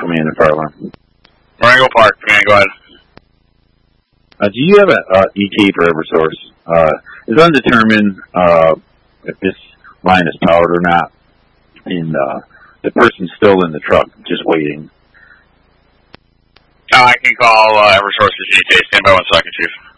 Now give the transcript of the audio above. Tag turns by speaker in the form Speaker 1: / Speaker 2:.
Speaker 1: Commander Farland.
Speaker 2: Marengo Park, Command, go ahead.
Speaker 1: Do you have an ETA for Eversource? It's undetermined if this line is powered or not, and the person's still in the truck, just waiting.
Speaker 2: I can call Eversource's ETA. Stand by 1 second, Chief.